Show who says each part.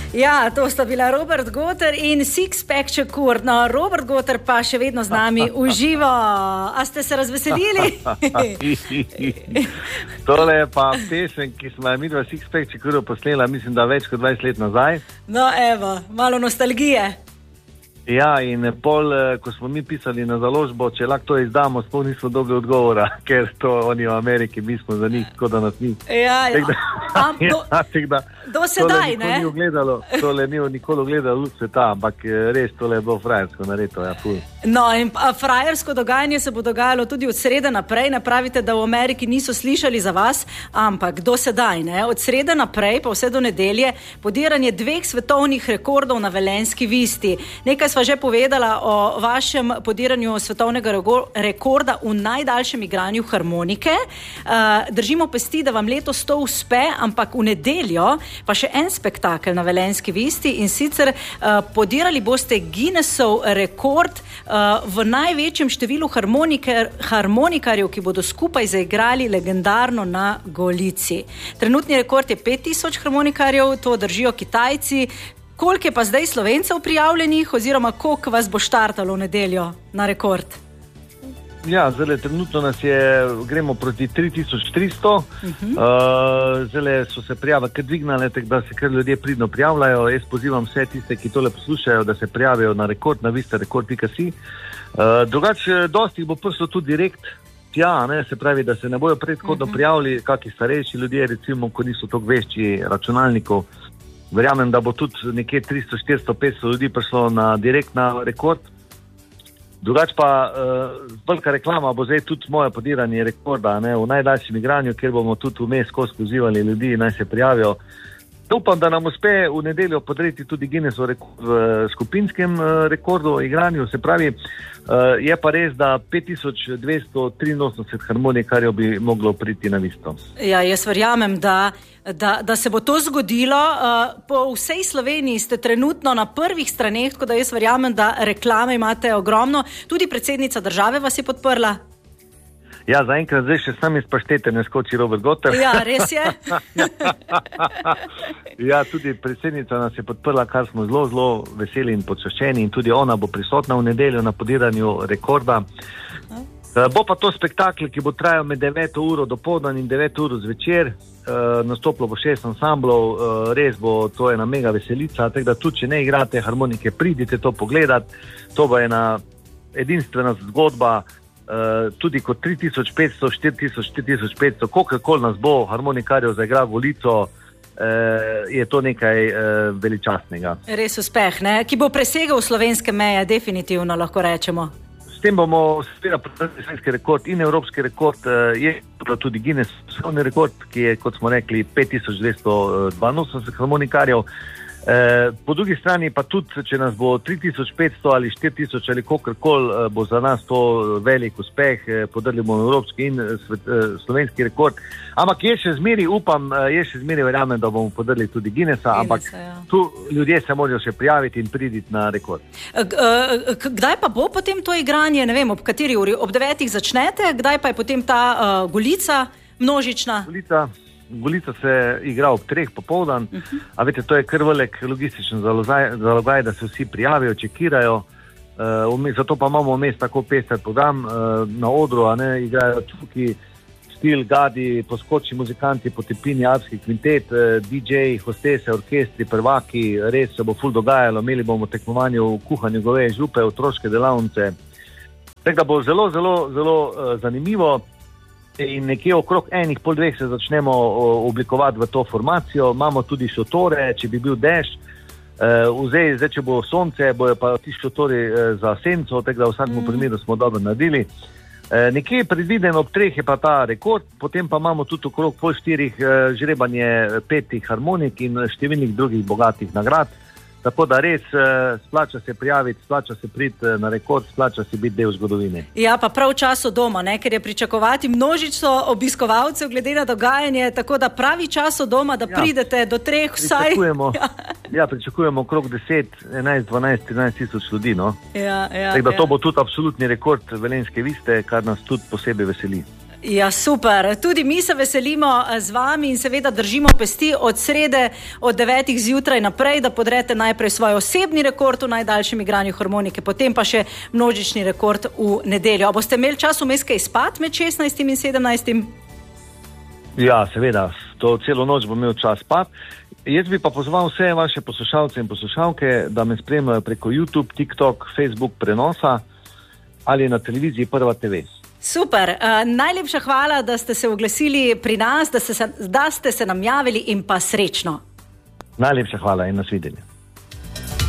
Speaker 1: Ja, to sta bila Robert Goter in Sixpack Shakur. No, Robert Goter pa še vedno z nami uživo. A ste se razveselili?
Speaker 2: Tole je pa pesem, ki smo mi dva Sixpack Shakur posnela, mislim, da več kot 20 let nazaj.
Speaker 1: No, evo, malo nostalgije.
Speaker 2: Ja, in pol, ko smo mi pisali na založbo, če lahko to izdamo, sploh nismo dobili odgovora, ker to oni v Ameriki, mi smo za njih, tako da nas ni.
Speaker 1: Do sedaj, ne?
Speaker 2: Tole ni nikoli gledalo luč sveta, ampak res tole je bilo frajersko nareto, ja, ful.
Speaker 1: No, in frajersko dogajanje se bo dogajalo tudi od srede naprej, ne pravite, da v Ameriki niso slišali za vas, ampak do sedaj, ne? Od srede naprej, pa vse do nedelje, podiranje 2 svetovnih rekordov na Velenjski Visti. Nekaj sva že povedala o vašem podiranju svetovnega rekorda v najdaljšem igranju harmonike. Držimo pesti, da vam letos to uspe, ampak v nedeljo pa še en spektakel na Velenjski Visti in sicer podirali boste Guinnessov rekord v največjem številu harmonikarjev, ki bodo skupaj zaigrali legendarno na Golici. Trenutni rekord je 5000 harmonikarjev, to držijo Kitajci. Koliko je pa zdaj Slovencev prijavljenih oziroma koliko vas bo štartalo v nedeljo na rekord?
Speaker 2: Ja, zdaj trenutno nas je, gremo proti 3300, zdaj so se prijave kar dvignale, tako da se kar ljudje pridno prijavljajo. Jaz pozivam vse tiste, ki tole poslušajo, da se prijavijo na rekord, na vistarekord.si. Drugače, dosti bo prišlo tudi direkt tja, ne, se pravi, da se ne bojo predhodno prijavili, kakšni starejši ljudje, recimo, ko niso toliko vešči računalnikov. Verjamem, da bo tudi nekje 300, 400, 500 ljudi prišlo na direkt na rekord. Drugač pa velika reklama bo zdaj tudi moje podiranje rekorda, ne, v najdaljšem igranju, kjer bomo tudi vmes skozi pozivali ljudi, naj se prijavijo. Upam, da nam uspe v nedeljo podreti tudi Guinnessov rekord v skupinskem rekordu igranju. Se pravi, je pa res, da 5283 harmonikarjev bi moglo priti na Visto.
Speaker 1: Ja, jaz verjamem, da se bo to zgodilo. Po vsej Sloveniji ste trenutno na prvih straneh, tako da jaz verjamem, da reklame imate ogromno. Tudi predsednica države vas je podprla.
Speaker 2: Ja, zaenkrat zdaj še sami iz paštete ne skoči Robert Goter.
Speaker 1: Ja, res je.
Speaker 2: Ja, tudi predsednica nas je podprla, kar smo zelo, zelo veseli in počaščeni in tudi ona bo prisotna v nedeljo na podiranju rekorda. Bo pa to spektakel, ki bo trajal med 9 uro dopoldan in 9 uro zvečer. Nastopilo bo 6 ansamblov, res bo to ena mega veselica, tako da tudi, če ne igrate harmonike, pridite to pogledat. To bo ena edinstvena zgodba, tudi kot 3500, 4000, 4500, kolikokoli nas bo harmonikarjev zaigral Golico, je to nekaj veličastnega. Res
Speaker 1: uspeh, ne? Ki bo presegel slovenske meje, definitivno lahko rečemo.
Speaker 2: S tem bomo seveda potrdili slovenski rekord in evropski rekord, je tudi Guinness svetovni rekord, ki je, kot smo rekli, 5282 harmonikarjev. Po drugi strani pa tudi, če nas bo 3500 ali 4000 ali kakorkoli, bo za nas to velik uspeh, podrli bomo evropski in slovenski rekord. Ampak je še zmeri, verjamem, da bomo podrli tudi Guinnessa, ampak tu ljudje se morajo še prijaviti in priditi na rekord.
Speaker 1: Kdaj pa bo potem to igranje, ne vem, ob kateri uri? Ob 9 začnete, kdaj pa je potem ta Golica množična?
Speaker 2: Golica se igra ob 3 popoldan, a veste, to je kar velik logističen zalogaj, da se vsi prijavijo, čekirajo, zato pa imamo vmes tako pester program na odru, a ne, igrajo tukaj stil, gadi, poskoči muzikanti, potepini, alpski kvintet, DJ, hostese, orkestri, prvaki, res se bo ful dogajalo, imeli bomo tekmovanje v kuhanju goveje župe, otroške delavnice, tako da bo zelo, zelo, zelo zanimivo. In nekje okrog 1:30 se začnemo oblikovati v to formacijo. Imamo tudi šotore, če bi bil dež. Zdaj, če bo sonce, bojo pa ti šotori za senco, tako da v vsakem primeru smo dobro naredili. Nekje predviden ob 3 je pa ta rekord, potem pa imamo tudi okrog 3:30 žrebanje 5 harmonik in številnih drugih bogatih nagrad. Tako da res splača se prijaviti, splača se priti na rekord, splača se biti del zgodovine. Ja, pa prav v času doma, ne? Ker je pričakovati množično obiskovalcev glede na dogajanje, tako da pravi čas doma, da pridete do 3 vsaj. Pričakujemo okrog 10, 11, 12, 13 tisoč ljudi, no? Tako da to bo tudi absolutni rekord Velenjske Viste, kar nas tudi posebej veseli.
Speaker 1: Ja, super. Tudi mi se veselimo z vami in seveda držimo pesti od srede od 9 zjutraj naprej, da podrete najprej svoj osebni rekord v najdaljšem igranju harmonike, potem pa še množični rekord v nedeljo. A boste imeli čas vmes kaj spati med 16 in 17?
Speaker 2: Ja, seveda, to celo noč bom imel čas spati. Jaz bi pa pozval vse vaše poslušalce in poslušalke, da me spremljajo preko YouTube, TikTok, Facebook prenosa ali na televiziji Prva TV.
Speaker 1: Super, najlepša hvala, da ste se oglasili pri nas, da ste se nam javili in pa srečno.
Speaker 2: Najlepša hvala in nasvidenje.